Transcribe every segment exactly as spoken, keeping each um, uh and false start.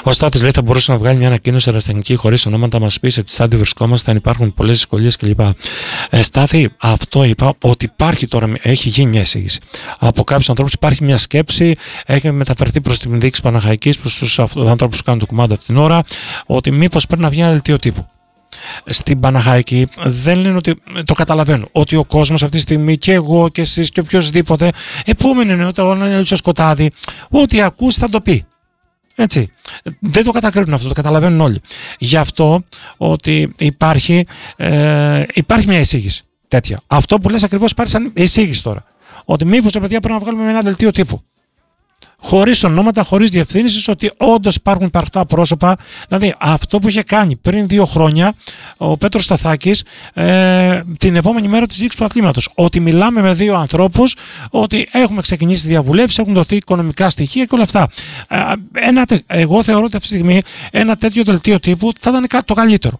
Ο Στάτης λέει: θα μπορούσε να βγάλει μια ανακοίνωση ερασιτεχνική χωρίς ονόματα, μας πει σε τι στάδιο βρισκόμαστε, αν υπάρχουν πολλές δυσκολίες κλπ. Ε, Στάθη, αυτό είπα ότι υπάρχει τώρα, έχει γίνει μια εισήγηση. Από κάποιους ανθρώπους υπάρχει μια σκέψη, έχει μεταφερθεί προς την διοίκηση Παναχαϊκής, προς τους ανθρώπους που κάνουν το κουμάντο αυτήν την ώρα, ότι μήπως πρέπει να βγει ένα δελτίο τύπου. Στην Παναχαϊκή δεν λένε ότι, το καταλαβαίνω, ότι ο κόσμος αυτή τη στιγμή και εγώ και εσείς και οποιοδήποτε, επόμενο είναι όταν είναι στο σκοτάδι, ό,τι ακούσει θα το πει. Έτσι. Δεν το κατακρίνουν αυτό, το καταλαβαίνουν όλοι. Γι' αυτό ότι υπάρχει, ε, υπάρχει μια εισήγηση τέτοια. Αυτό που λες ακριβώς υπάρχει σαν εισήγηση τώρα. Ότι μήπως τα παιδιά πρέπει να βγάλουμε ένα δελτίο τύπου. Χωρίς ονόματα, χωρίς διευθύνσεις, ότι όντως υπάρχουν υπαρκτά πρόσωπα. Δηλαδή, αυτό που είχε κάνει πριν δύο χρόνια ο Πέτρος Σταθάκης ε, την επόμενη μέρα της διοίκησης του αθλήματος. Ότι μιλάμε με δύο ανθρώπους, ότι έχουμε ξεκινήσει διαβουλεύσεις, έχουν δοθεί οικονομικά στοιχεία και όλα αυτά. Ε, ένα, εγώ θεωρώ ότι αυτή τη στιγμή ένα τέτοιο δελτίο τύπου θα ήταν το καλύτερο.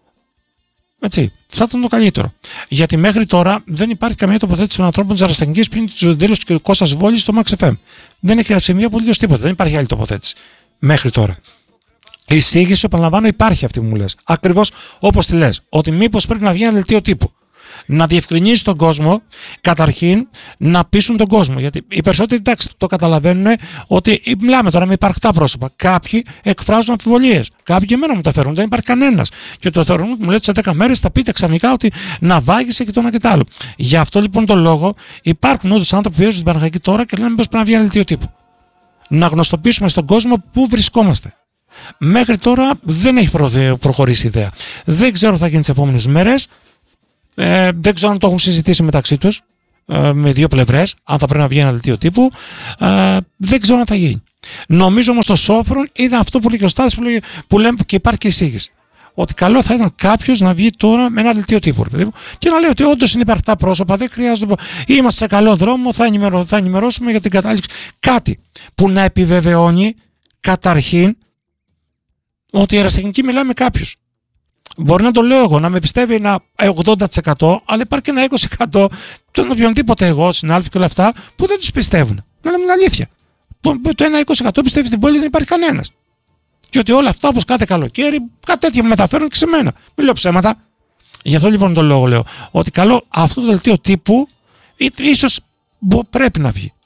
Έτσι, θα ήταν το καλύτερο. Γιατί μέχρι τώρα δεν υπάρχει καμία τοποθέτηση των ανθρώπων της αεραστεχνικής πριν του δήλωση του κ. Κώστας Βόλης στο Max εφ εμ. Δεν έχει σημεία απολύτως τίποτα. Δεν υπάρχει άλλη τοποθέτηση μέχρι τώρα. Η εισήγηση, επαναλαμβάνω, υπάρχει αυτή που μου λες. Ακριβώς όπως τη λες. Ότι μήπως πρέπει να βγει ένα δελτίο τύπου. Να διευκρινίσει τον κόσμο, καταρχήν να πείσουν τον κόσμο. Γιατί οι περισσότεροι, εντάξει, το καταλαβαίνουν ότι μιλάμε τώρα με υπαρκτά πρόσωπα. Κάποιοι εκφράζουν αμφιβολίες. Κάποιοι και εμένα μου τα φέρουν. Δεν υπάρχει κανένας. Και το θεωρούν, μου λέει, σε δέκα μέρες θα πείτε ξαφνικά ότι να βάγισε και το ένα και το άλλο. Γι' αυτό λοιπόν το λόγο υπάρχουν όντως άνθρωποι που πιέζουν την Παναχαϊκή τώρα και λένε μήπως πρέπει να βγει ένα δελτίο τύπου. Να γνωστοποιήσουμε στον κόσμο πού βρισκόμαστε. Μέχρι τώρα δεν έχει προχωρήσει η ιδέα. Δεν ξέρω τι θα γίνει τις επόμενες μέρες. Ε, δεν ξέρω αν το έχουν συζητήσει μεταξύ τους ε, με δύο πλευρές, αν θα πρέπει να βγει ένα δελτίο τύπου. Ε, δεν ξέρω αν θα γίνει. Νομίζω όμως το σόφρον είναι αυτό που λέει και ο Στάθης, που, λέει, που λέμε και υπάρχει και εισήγηση. Ότι καλό θα ήταν κάποιος να βγει τώρα με ένα δελτίο τύπου και να λέει ότι όντως είναι υπαρκτά πρόσωπα, δεν χρειάζεται. Είμαστε σε καλό δρόμο, θα, ενημερώ, θα ενημερώσουμε για την κατάληξη. Κάτι που να επιβεβαιώνει καταρχήν ότι η αεραστεχνική μιλάει με κάποιους. Μπορεί να το λέω εγώ, να με πιστεύει ένα ογδόντα τοις εκατό, αλλά υπάρχει και ένα είκοσι τοις εκατό των οποιονδήποτε εγώ, συνάδελφοι και όλα αυτά, που δεν τους πιστεύουν. Να λέμε την αλήθεια. Το ένα είκοσι τοις εκατό πιστεύει στην πόλη δεν υπάρχει κανένας. Και ότι όλα αυτά, όπως κάθε καλοκαίρι, κάτι τέτοιο με μεταφέρουν και σε μένα. Μην λέω ψέματα. Γι' αυτό λοιπόν τον λόγο λέω ότι καλό αυτό το δελτίο τύπου ίσως πρέπει να βγει.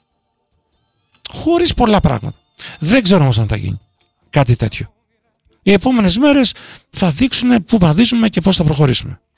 Χωρίς πολλά πράγματα. Δεν ξέρω όμως αν θα γίνει κάτι τέτοιο. Οι επόμενες μέρες θα δείξουν πού βαδίζουμε και πώς θα προχωρήσουμε.